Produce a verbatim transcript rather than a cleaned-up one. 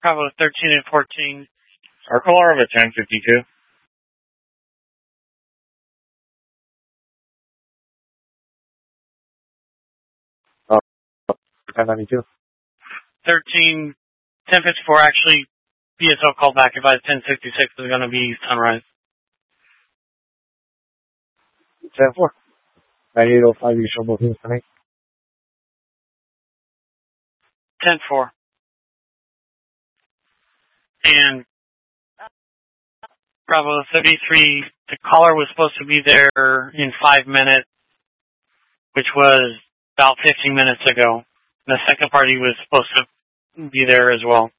Bravo thirteen and fourteen. Circle alarm at ten fifty-two. Oh, ten ninety-two. thirteen, ten fifty-four, actually, B S O called back advised ten sixty-six is going to be sunrise. ten four. ninety-eight oh five, you show both units tonight. ten four. And Bravo thirty-three, the caller was supposed to be there in five minutes, which was about fifteen minutes ago. The second party was supposed to be there as well.